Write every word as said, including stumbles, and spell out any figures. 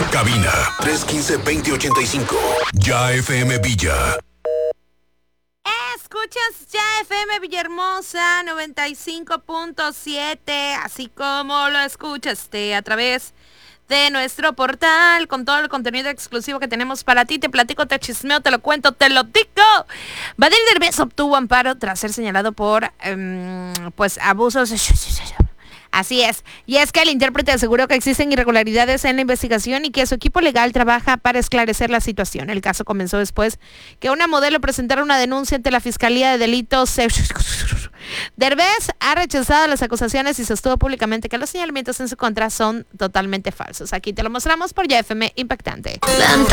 Cabina tres uno cinco, dos cero ocho cinco. Ya F M Villa. Escuchas Ya F M Villahermosa noventa y cinco punto siete, así como lo escuchaste a través de nuestro portal con todo el contenido exclusivo que tenemos para ti. Te platico, te chismeo, te lo cuento, te lo digo. Badir Derbez obtuvo amparo tras ser señalado por um, pues abusos. Así es, y es que el intérprete aseguró que existen irregularidades en la investigación y que su equipo legal trabaja para esclarecer la situación. El caso comenzó después que una modelo presentara una denuncia ante la Fiscalía de Delitos. Derbez ha rechazado las acusaciones y sostuvo públicamente que los señalamientos en su contra son totalmente falsos. Aquí te lo mostramos por Ya F M Impactante.